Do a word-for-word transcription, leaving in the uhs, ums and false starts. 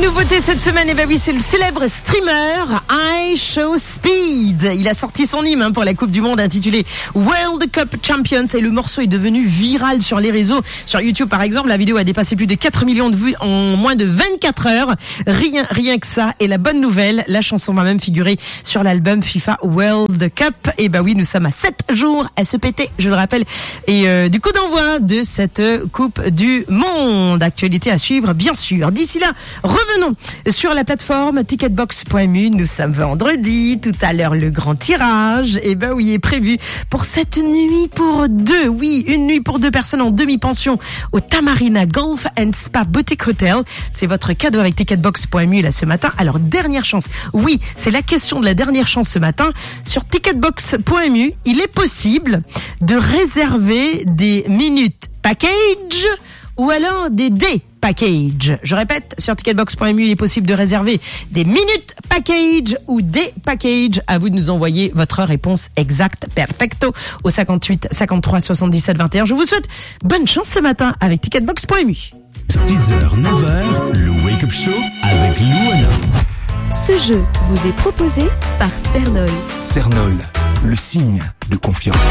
nouveauté cette semaine, et ben oui, c'est le célèbre streamer iShowSpeed. Il a sorti son hymne hein, pour la Coupe du Monde intitulée World Cup Champions et le morceau est devenu viral sur les réseaux. Sur YouTube par exemple, la vidéo a dépassé plus de quatre millions de vues en moins de vingt-quatre heures. Rien, rien que ça. Et la bonne nouvelle, la chanson va même figurer sur l'album FIFA World Cup. Et ben oui, nous sommes à sept jours à se péter, je le rappelle. Et euh, du coup d'envoi de cette Coupe du Monde. Actualité à suivre, bien sûr. D'ici là, revenons sur la plateforme ticketbox point m u. Nous sommes vendredi. Tout à l'heure, le grand tirage. Et ben oui, est prévu pour cette nuit pour deux. Oui, une nuit pour deux personnes en demi-pension au Tamarina Golf and Spa Boutique Hotel. C'est votre cadeau avec ticketbox point m u là ce matin. Alors, dernière chance. Oui, c'est la question de la dernière chance ce matin. Sur ticketbox point m u, il est possible de réserver des minutes package ou alors des day package. Je répète, sur ticketbox point m u, il est possible de réserver des minutes package ou des packages. À vous de nous envoyer votre réponse exacte, perfecto, au cinquante-huit cinquante-trois soixante-dix-sept vingt et un. Je vous souhaite bonne chance ce matin avec ticketbox point m u. six heures, neuf heures, le Wake Up Show avec Louana. Ce jeu vous est proposé par Cernol. Cernol, le signe de confiance.